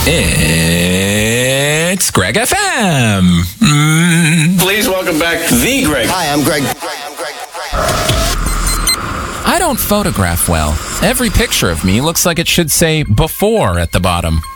It's Greg FM. Please welcome back the Greg. Hi, I'm Greg. I don't photograph well. Every picture of me looks like it should say before at the bottom.